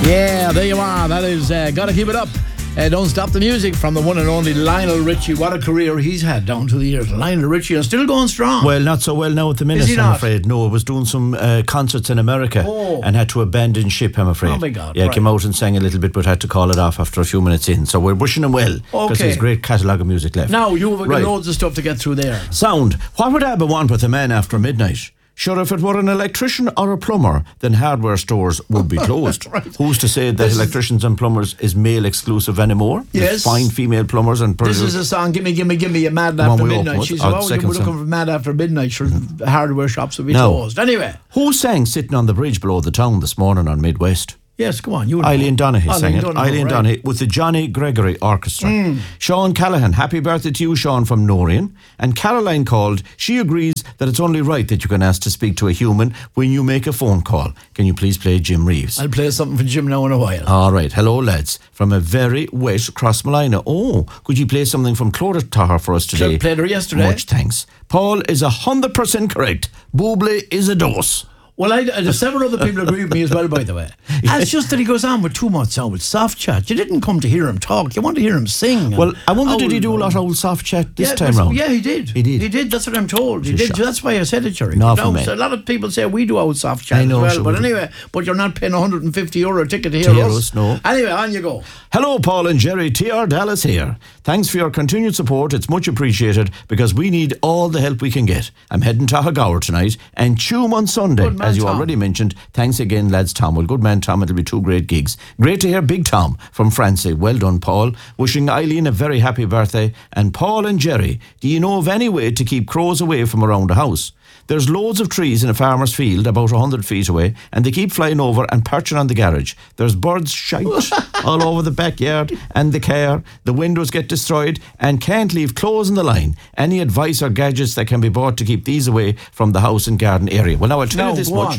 Yeah, there you are. That is Gotta Keep It Up. Don't Stop the Music from the one and only Lionel Richie. What a career he's had down to the years. Lionel Richie is still going strong. Well, not so well now at the minute, I'm afraid. No, I was doing some concerts in America and had to abandon ship, I'm afraid. Oh, my God. Yeah, came out and sang a little bit, but had to call it off after a few minutes in. So we're wishing him well, because there's a great catalogue of music left. Now, you've got loads of stuff to get through there. Sound. What would Abba want with a man after midnight? Sure, if it were an electrician or a plumber, then hardware stores would be closed. Right. Who's to say that electricians and plumbers is male exclusive anymore? Yes. There's fine female plumbers and... This is a song, Gimme, Gimme, Gimme, you Mad After Midnight. She said, oh, you were looking for Mad After Midnight. Sure, hardware shops would be closed. Anyway. Who sang Sitting on the Bridge Below the Town this morning on Midwest? Yes, come on. Eileen Donaghy sang it. Eileen Donaghy with the Johnny Gregory Orchestra. Sean Callahan, happy birthday to you, Sean, from Norian. And Caroline called. She agrees that it's only right that you can ask to speak to a human when you make a phone call. Can you please play Jim Reeves? I'll play something for Jim now in a while. All right. Hello, lads. From a very wet Crossmolina. Oh, could you play something from Clodagh for us today? I played her yesterday. Much thanks. Paul is 100% correct. Buble is a dose. Well, several other people agree with me as well, by the way. And it's just that he goes on with too much sound with soft chat. You didn't come to hear him talk. You want to hear him sing. Well, I wonder, did he do a lot of old soft chat this time round? Yeah, he did. He did. That's what I'm told. He did. That's why I said it, Jerry. So a lot of people say we do old soft chat as well. But anyway, but you're not paying €150 ticket to hear us. No. Anyway, on you go. Hello, Paul and Jerry. TR Dallas here. Thanks for your continued support. It's much appreciated because we need all the help we can get. I'm heading to Hagower tonight and Tuam on Sunday, as you already mentioned. Thanks again, lads, Tom. Well, good man, Tom. It'll be two great gigs. Great to hear Big Tom from Francie. Well done, Paul. Wishing Eileen a very happy birthday. And Paul and Jerry, do you know of any way to keep crows away from around the house? There's loads of trees in a farmer's field about 100 feet away, and they keep flying over and perching on the garage. There's birds shite all over the backyard and the car. The windows get destroyed and can't leave clothes in the line. Any advice or gadgets that can be bought to keep these away from the house and garden area? Well, now I'll tell you this much.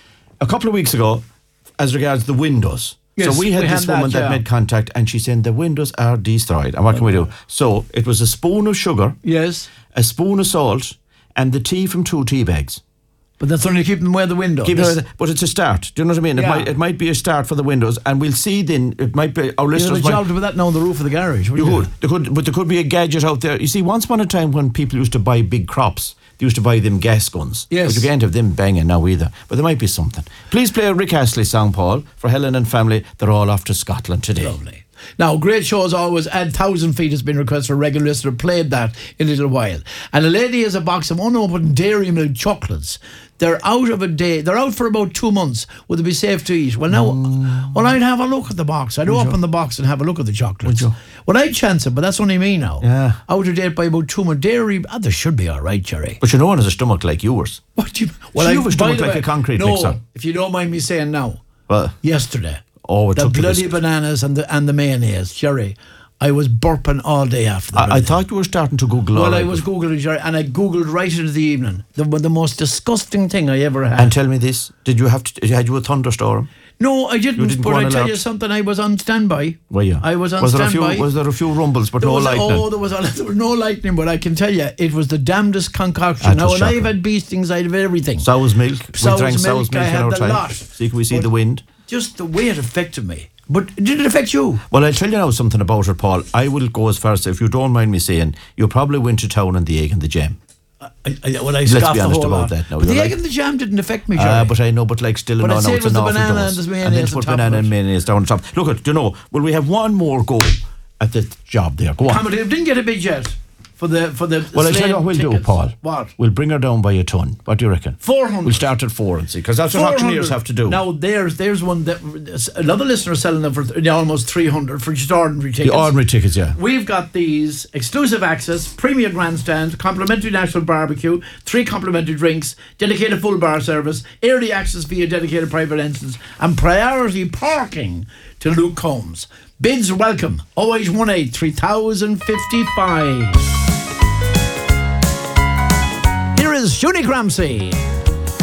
A couple of weeks ago, as regards the windows, so we had this woman that made contact and she said the windows are destroyed. And what can we do? So it was a spoon of sugar, a spoon of salt, and the tea from 2 tea bags. But that's only keep them away the window. But it's a start. Do you know what I mean? It might be a start for the windows, and we'll see then. It might be our listeners. You'd have that now on the roof of the garage. But there could be a gadget out there. You see, once upon a time when people used to buy big crops, they used to buy them gas guns. Yes. But you can't have them banging now either. But there might be something. Please play a Rick Astley song, Paul, for Helen and family. They're all off to Scotland today. Lovely. Now, great show as always. Add 1,000 Feet has been requested for a regular listener. Played that in a little while. And a lady has a box of unopened Dairy Milk chocolates. They're out of a day. They're out for about 2 months. Would they be safe to eat? Well, now, I'd have a look at the box. I'd open the box and have a look at the chocolates. Well, I'd chance it, but that's only me now. Yeah. Out of date by about 2 months. Dairy, they should be all right, Jerry. But no one has a stomach like yours. What do you... Well, you have a stomach like a concrete mixer. No, if you don't mind me saying now. Well, yesterday. Oh, the bloody bananas and the mayonnaise, Jerry. I was burping all day after that. I thought you were starting to Google. Well, I was Googling, Jerry, and I Googled right into the evening. The most disgusting thing I ever had. And tell me this: had you a thunderstorm? No, I didn't. But I tell you something, I was on standby. Were you? I was on standby. Was there a few rumbles, but no lightning? There was no lightning, but I can tell you, it was the damnedest concoction. Now, when I've had bee stings, I'd have everything. Sow's milk. We drank sow's milk I had the lot. See, can we see the wind? Just the way it affected me. But did it affect you? Well, I'll tell you now something about it, Paul. I will go as far as, if you don't mind me saying, you probably went to town on the egg and the jam. Let's be honest about that now. But the egg and the jam didn't affect me, Jerry. But I know, but still but now it's an awful dose. And then put banana and mayonnaise down on top. Look, will we have one more go at the job there? Go on. Didn't get a bid yet. For the well, I'll tell you what we'll do, Paul. What? We'll bring her down by a ton. What do you reckon? 400. We'll start at 4 and see, because that's what auctioneers have to do. Now, there's one that another listener is selling them for almost 300 for just ordinary tickets. The ordinary tickets, yeah. We've got these: exclusive access, premier grandstand, complimentary national barbecue, 3 complimentary drinks, dedicated full bar service, early access via dedicated private entrance, and priority parking to Luke Combs. Bids welcome. 0818 3055. Here is Shuni Cramsey.